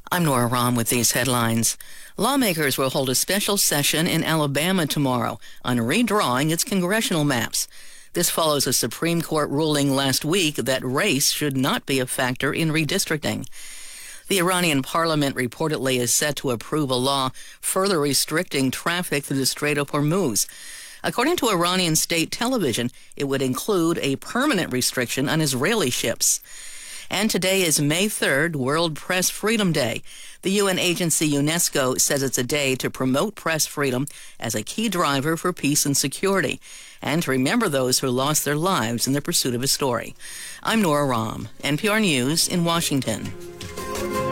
I'm Nora Rahm with these headlines. Lawmakers will hold a special session in Alabama tomorrow on redrawing its congressional maps. This follows a Supreme Court ruling last week that race should not be a factor in redistricting. The Iranian parliament reportedly is set to approve a law further restricting traffic through the Strait of Hormuz. According to Iranian state television, it would include a permanent restriction on Israeli ships. And today is May 3rd, World Press Freedom Day. The UN agency UNESCO says it's a day to promote press freedom as a key driver for peace and security, and to remember those who lost their lives in the pursuit of a story. I'm Nora Rahm, NPR News in Washington.